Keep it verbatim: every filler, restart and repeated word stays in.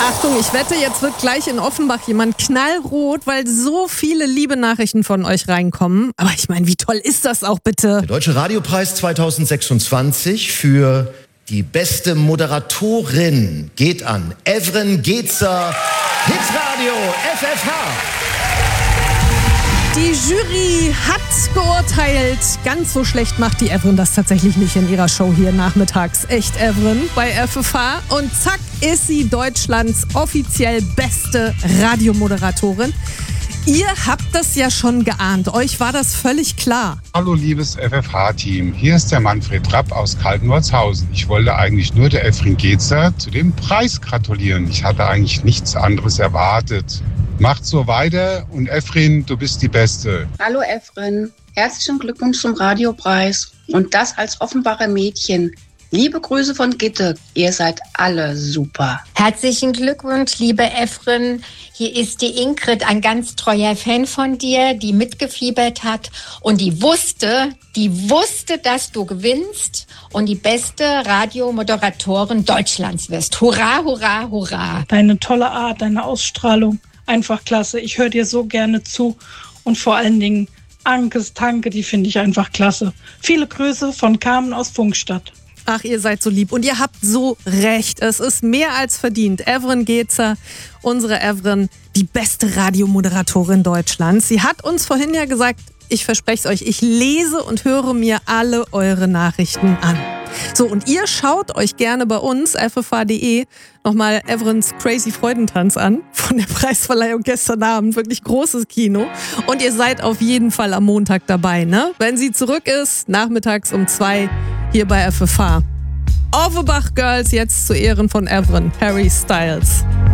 Achtung, ich wette, jetzt wird gleich in Offenbach jemand knallrot, weil so viele liebe Nachrichten von euch reinkommen. Aber ich meine, wie toll ist das auch bitte? Der Deutsche Radiopreis zweitausendsechsundzwanzig für die beste Moderatorin geht an Evren Gezer, Hitradio F F H. Die Jury hat geurteilt. Ganz so schlecht macht die Evren das tatsächlich nicht in ihrer Show hier nachmittags. Echt Evren bei F F H. Und zack ist sie Deutschlands offiziell beste Radiomoderatorin. Ihr habt das ja schon geahnt. Euch war das völlig klar. Hallo liebes F F H-Team. Hier ist der Manfred Rapp aus Kaltenwolzhausen. Ich wollte eigentlich nur der Evren Gezer zu dem Preis gratulieren. Ich hatte eigentlich nichts anderes erwartet. Macht so weiter und Evren, du bist die Beste. Hallo Evren, herzlichen Glückwunsch zum Radiopreis und das als Offenbacher Mädchen. Liebe Grüße von Gitte, ihr seid alle super. Herzlichen Glückwunsch, liebe Evren. Hier ist die Ingrid, ein ganz treuer Fan von dir, die mitgefiebert hat und die wusste, die wusste, dass du gewinnst und die beste Radiomoderatorin Deutschlands wirst. Hurra, hurra, hurra. Deine tolle Art, deine Ausstrahlung, einfach klasse. Ich höre dir so gerne zu und vor allen Dingen Ankes Tanke, die finde ich einfach klasse. Viele Grüße von Carmen aus Funkstadt. Ach, ihr seid so lieb und ihr habt so recht. Es ist mehr als verdient. Evren Gezer, unsere Evren, die beste Radiomoderatorin Deutschlands. Sie hat uns vorhin ja gesagt, ich verspreche es euch, ich lese und höre mir alle eure Nachrichten an. So, und ihr schaut euch gerne bei uns, f f h punkt d e, nochmal Evrens Crazy Freudentanz an von der Preisverleihung gestern Abend. Wirklich großes Kino. Und ihr seid auf jeden Fall am Montag dabei, ne? Wenn sie zurück ist, nachmittags um zwei hier bei F F H. Offenbach Girls jetzt zu Ehren von Evren, Harry Styles.